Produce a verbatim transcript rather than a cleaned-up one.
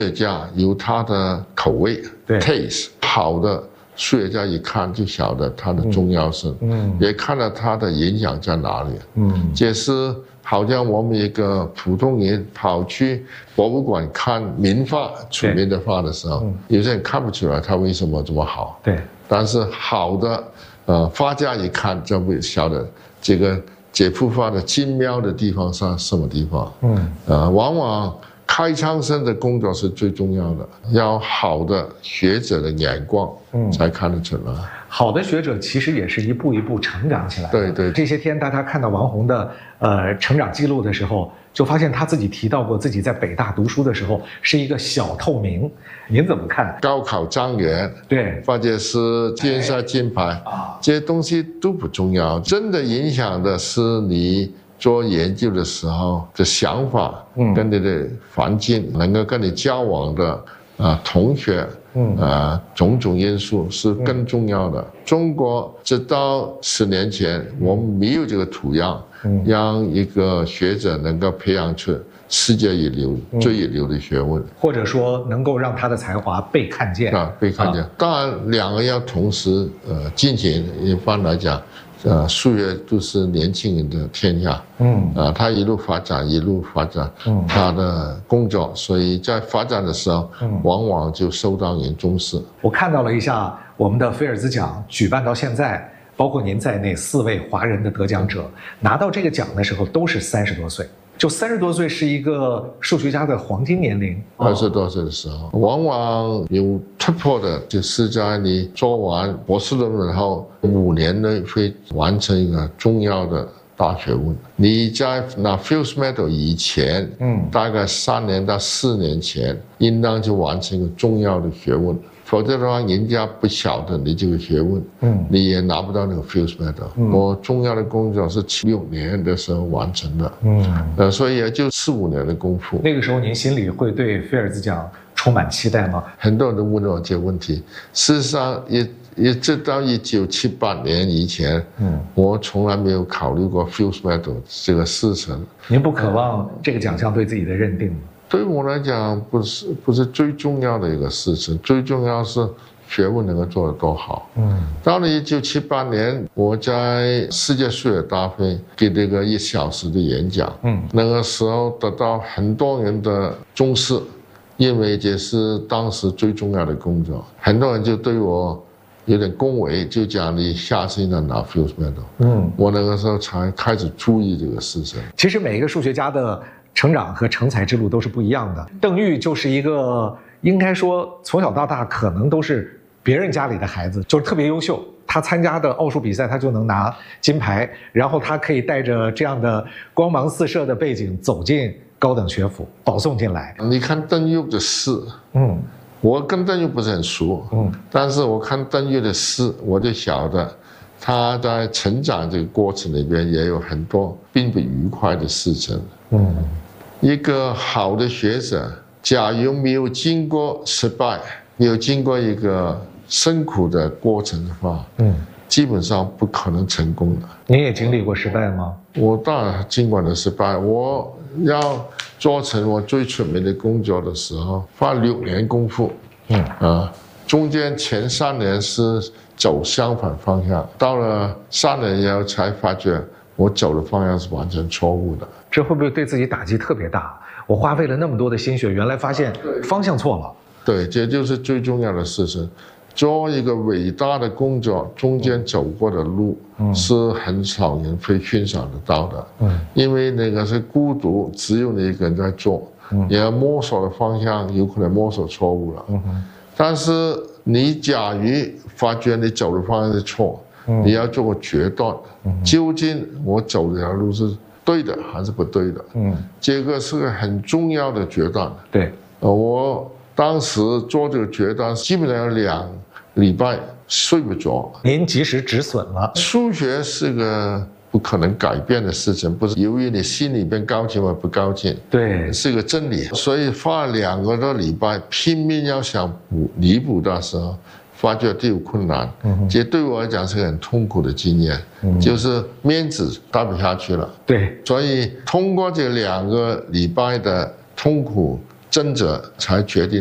数学家有他的口味 taste， 好的数学家一看就晓得它的重要性，嗯，也看到它的影响在哪里，嗯，这是好像我们一个普通人跑去博物馆看名画出名的画的时候，嗯，有些人看不出来他为什么这么好，对，但是好的呃画家一看就会晓得这个这幅画的精妙的地方是什么地方，嗯，呃，往往开创性的工作是最重要的，要好的学者的眼光，嗯，才看得出来。 好的学者其实也是一步一步成长起来的。 对对。 这些天大家看到王洪的呃成长记录的时候，就发现他自己提到过自己在北大读书的时候是一个小透明，您怎么看？ 高考状元，对，或者是金赛金牌啊，这些东西都不重要，真的影响的是你做研究的时候的想法，嗯，跟你的环境，能够跟你交往的啊、呃、同学，嗯啊、呃、种种因素是更重要的。嗯、中国直到十年前，我们没有这个土壤，嗯，让一个学者能够培养出世界一流、嗯、最一流的学问， 或者说能够让他的才华被看见啊，被看见。啊、当然，两个要同时呃进行，一般来讲。呃，数学都是年轻人的天下，嗯，啊，他一路发展，一路发展，嗯，他的工作，所以在发展的时候，嗯，往往就受到人重视。 我看到了一下我们的菲尔兹奖举办到现在，包括您在内四位华人的得奖者拿到这个奖的时候都是三十多岁。就三十多岁是一个数学家的黄金年龄。 二十多岁的时候，往往有突破的，就是在你做完博士论文后五年内会完成一个重要的大学问。你在拿 Fields Medal 以前，嗯，大概三年到四年前，应当就完成一个重要的学问。否则的话，人家不晓得你这个学问，嗯，你也拿不到那个 Fields Medal。嗯，我重要的工作是七六年的时候完成的，嗯，呃，所以也就四五年的功夫。 那个时候，您心里会对菲尔兹奖充满期待吗？ 很多人都问我这个问题。事实上，也也直到一九七八年以前，嗯，我从来没有考虑过 Fields Medal 这个事情。 您不渴望这个奖项对自己的认定吗？ 对我来讲，不是不是最重要的一个事情，最重要是学问能够做得多好。嗯，到了一九七八年，我在世界数学大会给这个一小时的演讲，嗯，那个时候得到很多人的重视，因为这是当时最重要的工作，很多人就对我有点恭维，就讲你下次应该拿 Fields Medal。嗯，我那个时候才开始注意这个事情。 其实每一个数学家的成长和成才之路都是不一样的。邓玉就是一个应该说从小到大可能都是别人家里的孩子，就是特别优秀。他参加的奥数比赛他就能拿金牌，然后他可以带着这样的光芒四射的背景走进高等学府，保送进来。 你看邓玉的诗，嗯，我跟邓玉不是很熟，嗯，但是我看邓玉的诗，我就晓得他在成长这个过程里边也有很多并不愉快的事情。嗯，一个好的学者，假如没有经过失败，没有经过一个辛苦的过程的话，嗯，基本上不可能成功的。 您也经历过失败吗？ 我当然经过了失败。我要做成我最出名的工作的时候，花六年功夫，嗯啊，中间前三年是走相反方向，到了三年以后才发觉我走的方向是完全错误的。 这会不会对自己打击特别大？我花费了那么多的心血，原来发现方向错了。 对，这就是最重要的事情。做一个伟大的工作，中间走过的路是很少人会欣赏得到的。嗯，因为那个是孤独，只有你一个人在做，你要摸索的方向有可能摸索错误了。嗯，但是你假如发觉你走的方向是错，你要做个决断，究竟我走这条路是对的还是不对的？嗯，这个是个很重要的决断。 对， 呃，我当时做这个决断，基本上有两礼拜睡不着。 您及时止损了。 数学是个不可能改变的事情，不是由于你心里边高兴或不高兴， 对， 是个真理。所以花了两个多礼拜拼命要想补弥补的时候，发觉都有困难，嗯，这对我来讲是很痛苦的经验，嗯，就是面子待不下去了。 对， 所以通过这两个礼拜的痛苦争者才决定